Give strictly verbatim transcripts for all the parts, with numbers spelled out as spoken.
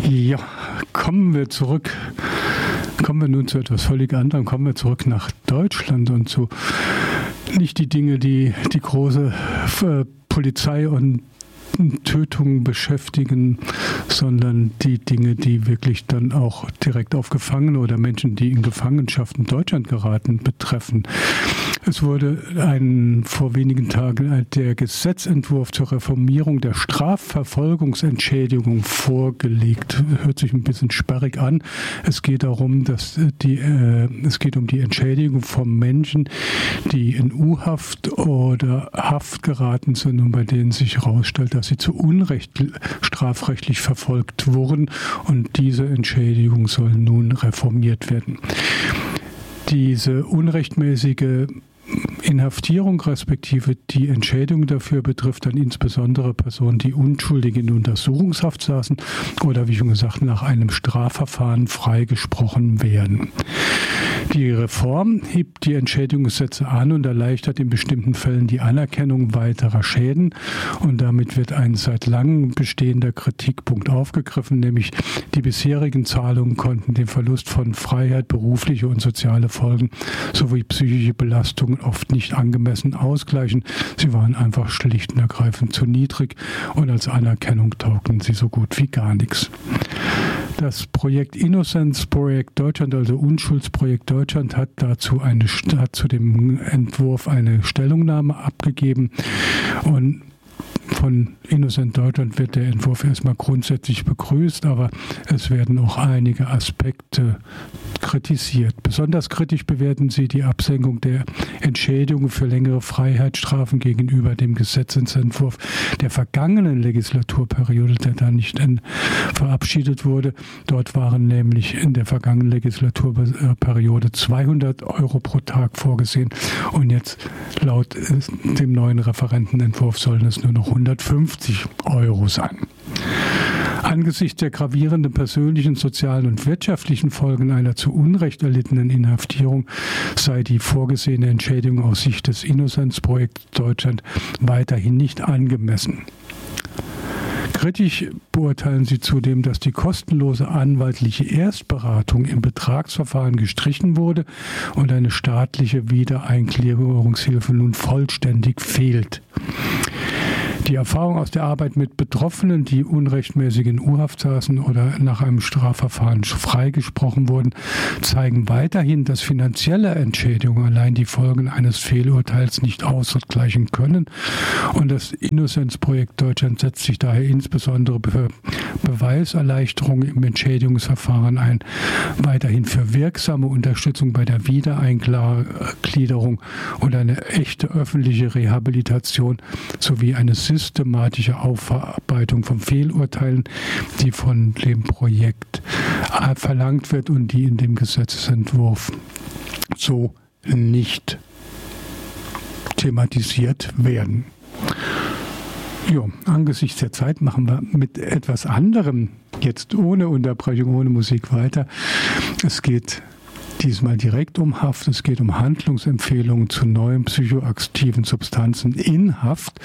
Ja, kommen wir zurück. Kommen wir nun zu etwas völlig anderem. Kommen wir zurück nach Deutschland und zu nicht die Dinge, die die große äh, Polizei und Tötungen beschäftigen, sondern die Dinge, die wirklich dann auch direkt auf Gefangene oder Menschen, die in Gefangenschaft in Deutschland geraten, betreffen. Es wurde ein, vor wenigen Tagen der Gesetzentwurf zur Reformierung der Strafverfolgungsentschädigung vorgelegt. Hört sich ein bisschen sperrig an. Es geht darum, dass die, äh, es geht um die Entschädigung von Menschen, die in U-Haft oder Haft geraten sind und bei denen sich herausstellt, dass sie zu Unrecht strafrechtlich verfolgt wurden, und diese Entschädigung soll nun reformiert werden. Diese unrechtmäßige Inhaftierung respektive die Entschädigung dafür betrifft dann insbesondere Personen, die unschuldig in Untersuchungshaft saßen oder, wie schon gesagt, nach einem Strafverfahren freigesprochen werden. Die Reform hebt die Entschädigungssätze an und erleichtert in bestimmten Fällen die Anerkennung weiterer Schäden, und damit wird ein seit langem bestehender Kritikpunkt aufgegriffen, nämlich die bisherigen Zahlungen konnten den Verlust von Freiheit, berufliche und soziale Folgen sowie psychische Belastungen oft nicht angemessen ausgleichen. Sie waren einfach schlicht und ergreifend zu niedrig und als Anerkennung taugten sie so gut wie gar nichts. Das Projekt Innocence Projekt Deutschland, also Unschuldsprojekt Deutschland, hat dazu eine, hat zu dem Entwurf eine Stellungnahme abgegeben, und von Innocent Deutschland wird der Entwurf erstmal grundsätzlich begrüßt, aber es werden auch einige Aspekte kritisiert. Besonders kritisch bewerten sie die Absenkung der Entschädigung für längere Freiheitsstrafen gegenüber dem Gesetzesentwurf der vergangenen Legislaturperiode, der da nicht verabschiedet wurde. Dort waren nämlich in der vergangenen Legislaturperiode zweihundert Euro pro Tag vorgesehen, und jetzt laut dem neuen Referentenentwurf sollen es nur noch hundertfünfzig Euro sein. Angesichts der gravierenden persönlichen, sozialen und wirtschaftlichen Folgen einer zu Unrecht erlittenen Inhaftierung sei die vorgesehene Entschädigung aus Sicht des Innocence-Projekts Deutschland weiterhin nicht angemessen. Kritisch beurteilen sie zudem, dass die kostenlose anwaltliche Erstberatung im Betragsverfahren gestrichen wurde und eine staatliche Wiedereingliederungshilfe nun vollständig fehlt. Die Erfahrung aus der Arbeit mit Betroffenen, die unrechtmäßig in U-Haft saßen oder nach einem Strafverfahren freigesprochen wurden, zeigen weiterhin, dass finanzielle Entschädigungen allein die Folgen eines Fehlurteils nicht ausgleichen können. Und das Innocence-Projekt Deutschland setzt sich daher insbesondere für Beweiserleichterungen im Entschädigungsverfahren ein, weiterhin für wirksame Unterstützung bei der Wiedereingliederung und eine echte öffentliche Rehabilitation sowie eine systematische Aufarbeitung von Fehlurteilen, die von dem Projekt verlangt wird und die in dem Gesetzesentwurf so nicht thematisiert werden. Jo, angesichts der Zeit machen wir mit etwas anderem jetzt ohne Unterbrechung, ohne Musik weiter. Es geht diesmal direkt um Haft. Es geht um Handlungsempfehlungen zu neuen psychoaktiven Substanzen in Haft.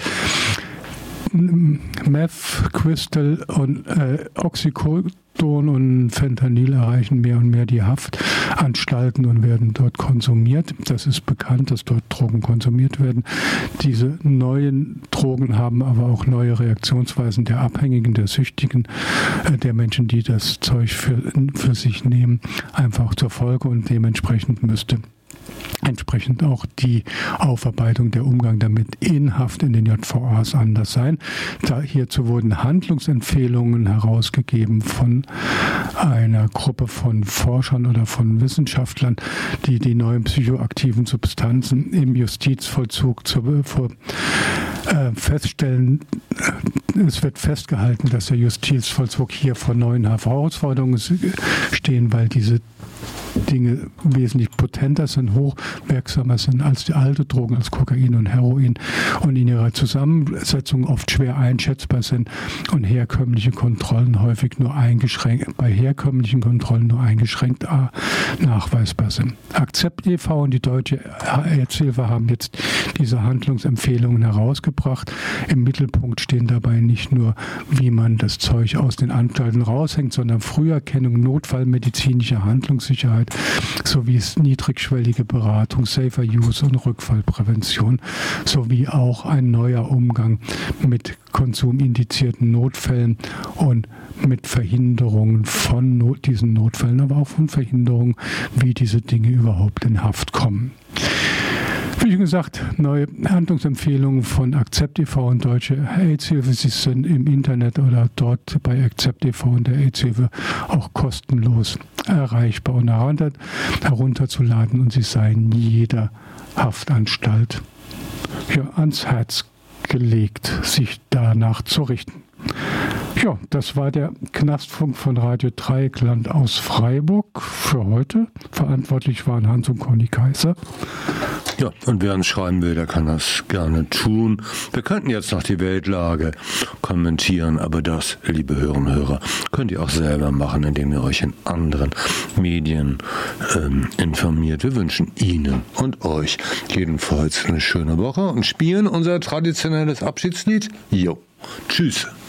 Meth, Crystal und äh, Oxycodon und Fentanyl erreichen mehr und mehr die Haftanstalten und werden dort konsumiert. Das ist bekannt, dass dort Drogen konsumiert werden. Diese neuen Drogen haben aber auch neue Reaktionsweisen der Abhängigen, der Süchtigen, äh, der Menschen, die das Zeug für, für sich nehmen, einfach zur Folge, und dementsprechend müsste entsprechend auch die Aufarbeitung, der Umgang damit in Haft in den J V As anders sein. Da hierzu wurden Handlungsempfehlungen herausgegeben von einer Gruppe von Forschern oder von Wissenschaftlern, die die neuen psychoaktiven Substanzen im Justizvollzug zu, vor, äh, feststellen. Es wird festgehalten, dass der Justizvollzug hier vor neuen Herausforderungen stehen, weil diese Dinge wesentlich potenter sind, hochwirksamer sind als die alte Drogen, als Kokain und Heroin, und in ihrer Zusammensetzung oft schwer einschätzbar sind und herkömmliche Kontrollen häufig nur eingeschränkt, bei herkömmlichen Kontrollen nur eingeschränkt nachweisbar sind. Akzept e V und die Deutsche Arzthilfe haben jetzt diese Handlungsempfehlungen herausgebracht. gebracht. Im Mittelpunkt stehen dabei nicht nur, wie man das Zeug aus den Anstalten raushängt, sondern Früherkennung, notfallmedizinische Handlungssicherheit sowie niedrigschwellige Beratung, Safer Use und Rückfallprävention sowie auch ein neuer Umgang mit konsumindizierten Notfällen und mit Verhinderungen von Not, diesen Notfällen, aber auch von Verhinderungen, wie diese Dinge überhaupt in Haft kommen. Wie gesagt, neue Handlungsempfehlungen von Akzept e V und Deutsche AIDS-Hilfe. Sie sind im Internet oder dort bei Akzept e V und der AIDS-Hilfe auch kostenlos erreichbar und herunterzuladen, und sie seien jeder Haftanstalt ja, ans Herz gelegt, sich danach zu richten. Ja, das war der Knastfunk von Radio Dreieckland aus Freiburg für heute. Verantwortlich waren Hans und Conny Kaiser. Ja, und wer uns schreiben will, der kann das gerne tun. Wir könnten jetzt noch die Weltlage kommentieren, aber das, liebe Hörerinnen und Hörer, könnt ihr auch selber machen, indem ihr euch in anderen Medien ähm, informiert. Wir wünschen Ihnen und euch jedenfalls eine schöne Woche und spielen unser traditionelles Abschiedslied. Jo, tschüss.